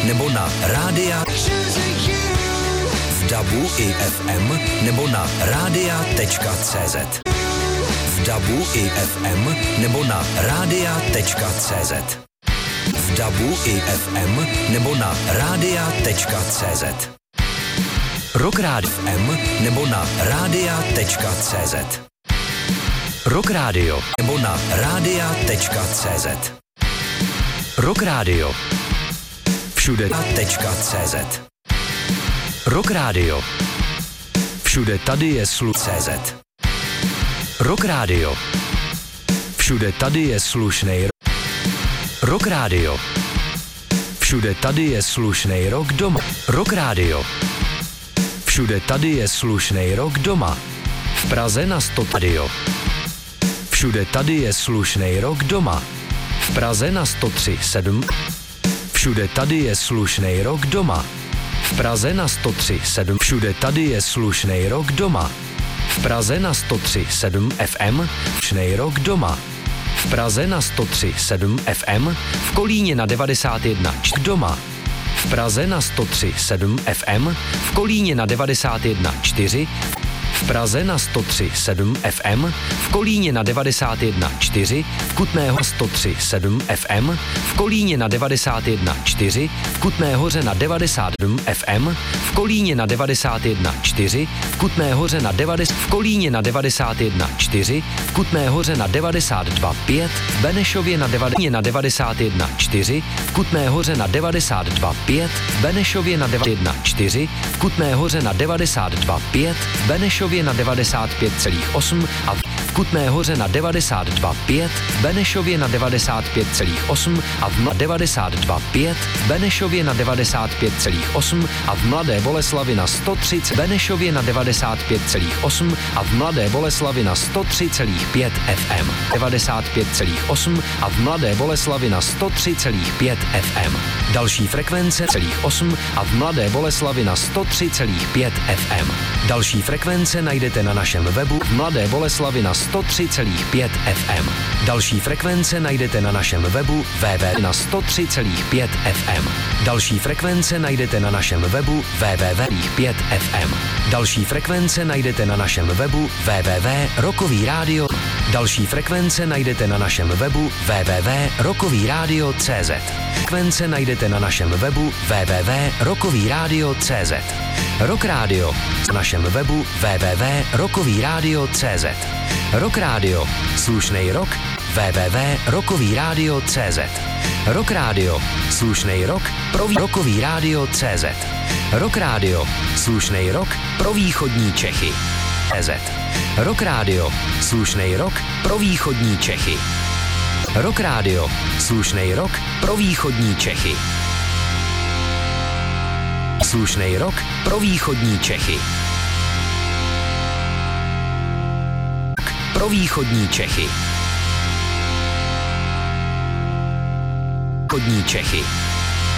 nebo na rádia v DABu i FM nebo na radia.cz. V DABu i FM nebo na radia.cz. V DABu i FM nebo na radia.cz. Rock Radio FM nebo na radia.cz. Rock Radio nebo na radia.cz. Rock Radio všude.cz. Rock Radio všude tady je CZ. Rock Radio všude tady je slušnej Rock Radio všude tady je slušnej rock doma. Rock Radio všude tady je slušnej rock doma. V Praze na 100 radio. Všude tady je slušnej rock doma. V Praze na 103,7. Všude tady je slušnej rock doma. V Praze na 103,7. Všude tady je slušnej rock doma. V Praze na 103,7 FM. Slušnej rock doma. V Praze na 103,7 FM. V Kolíně na 91,4 doma. V Praze na 103,7 FM. V Kolíně na 91,4. V Praze na 103,7 FM, v Kolíně na 91,4, v Kutné Hoře 103,7 FM, v Kolíně na 91,4, v Kutné Hoře na 97 FM, v Kolíně na 91,4, v Kutné Hoře na 90, v Kolíně na 91,4, v Kutné Hoře na 92,5, v Benešově na 91,4, v Kutné Hoře na 92,5, v Benešově na 91,4, v Kutné Hoře na 92,5, v Benešově na 95,8 a v Kutné Hoře na 92,5, v Benešově na 95,8 a v 92,5, v Benešově na 95,8 a v Mladé Boleslavi na 130, Benešově na 95,8 a v Mladé Boleslavi na 103,5 FM, 95,8 a v Mladé Boleslavi na 103,5 FM. Další frekvence 8 a v Mladé Boleslavi na 103,5 FM. Další frekvence najdete na našem webu v Mladé Boleslavi na 103,5 FM. Další frekvence najdete na našem webu www na 103,5 FM. Další frekvence najdete na našem webu www.5 FM. Další frekvence najdete na našem webu www.rockovýradio. Další frekvence najdete na našem webu www.rockovýradio.cz. Frekvence najdete na našem webu www.rockovýradio.cz. Rock Radio na našem webu www.rockovýradio.cz. Rock Radio, slušnej rock, www.rockovýradio.cz. Rock Radio, slušnej rock pro rockovýradio.cz. Rock Radio, slušnej rock pro východní Čechy. Rock Radio, slušnej rock pro východní Čechy. Rock Radio, slušnej rock pro východní Čechy. Slušnej rock pro východní Čechy. Pro východní Čechy. Východní Čechy.